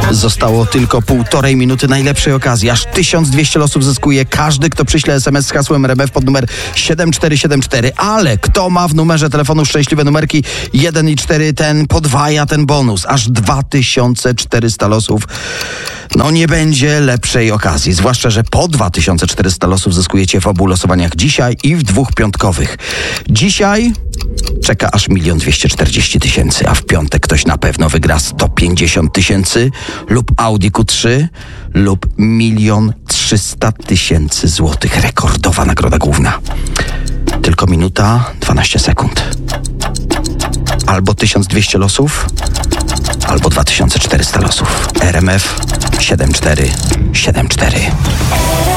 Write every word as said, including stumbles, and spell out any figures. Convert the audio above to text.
Zostało tylko półtorej minuty najlepszej okazji. Aż tysiąc dwieście losów zyskuje każdy, kto przyśle es em es z hasłem R M F pod numer siedem cztery siedem cztery. Ale kto ma w numerze telefonu szczęśliwe numerki jeden i cztery, ten podwaja ten bonus. Aż dwa tysiące czterysta losów. No nie będzie lepszej okazji. Zwłaszcza, że po dwa tysiące czterysta losów zyskujecie w obu losowaniach dzisiaj i w dwóch piątkowych. Dzisiaj czeka aż milion dwieście czterdzieści tysięcy, a w piątek ktoś na pewno wygra sto pięćdziesiąt tysięcy lub Audi Q trzy lub milion trzysta tysięcy złotych. Rekordowa nagroda główna. Tylko minuta, dwanaście sekund. Albo tysiąc dwieście losów, albo dwa tysiące czterysta losów. R M F siedem cztery siedem cztery.